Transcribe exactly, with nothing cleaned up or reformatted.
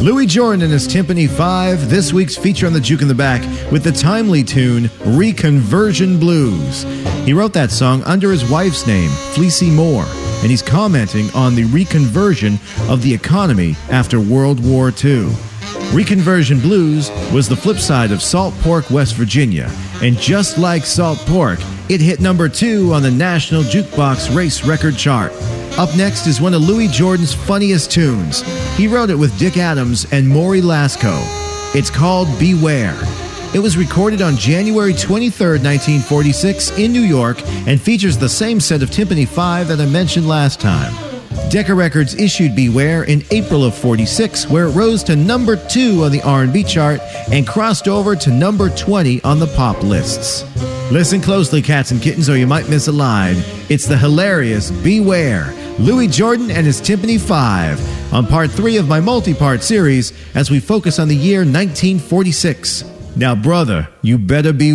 Louis Jordan and his Timpani five, this week's feature on the Juke in the Back with the timely tune Reconversion Blues. He wrote that song under his wife's name, Fleecy Moore, and he's commenting on the reconversion of the economy after World War Two. Reconversion Blues was the flip side of Salt Pork, West Virginia, and just like Salt Pork, it hit number two on the National Jukebox Race Record Chart. Up next is one of Louis Jordan's funniest tunes. He wrote it with Dick Adams and Maury Lasco. It's called Beware. It was recorded on January twenty-third, nineteen forty-six in New York and features the same set of Timpani five that I mentioned last time. Decca Records issued Beware in April of forty-six, where it rose to number two on the R and B chart and crossed over to number twenty on the pop lists. Listen closely, cats and kittens, or you might miss a line. It's the hilarious Beware, Louis Jordan and his Timpani five, on part three of my multi-part series as we focus on the year nineteen forty-six. Now, brother, you better be